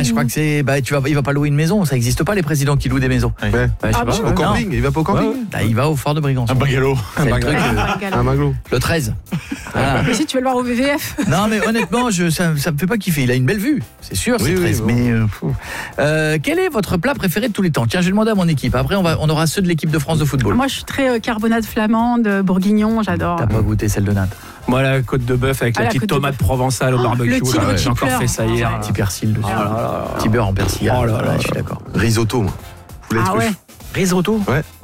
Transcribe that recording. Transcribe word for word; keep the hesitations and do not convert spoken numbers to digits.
je crois que c'est. Bah, tu vas, il va pas louer une maison, ça n'existe pas les présidents qui louent des maisons. Ouais. Bah, je sais Ah pas, bon Au camping, il va pas au camping. Ouais, bah, il va au fort de Brégançon. Un bungalow. C'est le truc, euh, Un bungalow. le treize. Voilà. Mais si tu veux le voir au V V F. Non mais honnêtement, je, ça, ça me fait pas kiffer. Il a une belle vue, c'est sûr, c'est Oui, oui, treize. bon. Mais euh, fou. Euh, quel est votre plat préféré de tous les temps? Tiens, j'ai demandé à mon équipe. Après, on va, on aura ceux de l'équipe de France de football. Moi, je suis très euh, carbonade flamande, euh, bourguignon, j'adore. T'as pas goûté celle de Nantes? Moi, la côte de bœuf avec Ah, la la petite côte de tomate bœuf. provençale au Oh, barbecue. le petit- là, le j'ai encore petit fait ça pleur. hier. Ah, Petit persil dessus. Oh là là là. Petit beurre en persillade. Oh là là Ouais, là. je suis d'accord. Risotto, moi. Poulet Ah truffe. ouais. Risotto? Ouais.